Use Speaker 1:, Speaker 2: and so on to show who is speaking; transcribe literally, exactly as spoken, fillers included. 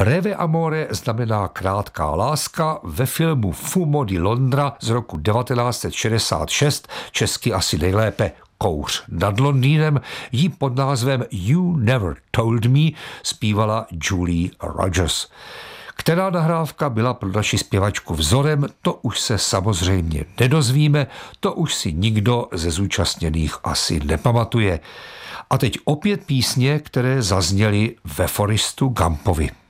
Speaker 1: Breve amore znamená krátká láska ve filmu Fumo di Londra z roku devatenáct set šedesát šest, česky asi nejlépe Kouř nad Londýnem, jí pod názvem You Never Told Me zpívala Julie Rogers. Která nahrávka byla pro naši zpěvačku vzorem, to už se samozřejmě nedozvíme, to už si nikdo ze zúčastněných asi nepamatuje. A teď opět písně, které zazněly ve Forrestu Gumpovi.